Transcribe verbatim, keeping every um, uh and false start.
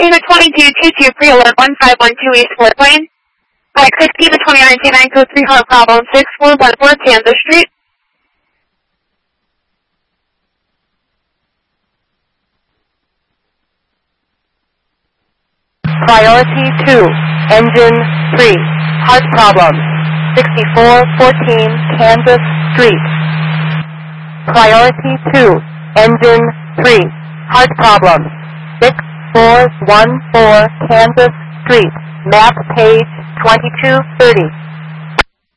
Lima twenty-two two two pre-alert one five one two East Fort Wayne. Flight six Lima twenty nineteen nine code three hundred problem six four one four Kansas Street. Priority two, engine three, heart problem, sixty-four fourteen Kansas Street. Priority two, engine three, heart problem, six four one four Kansas Street, map page twenty-two thirty.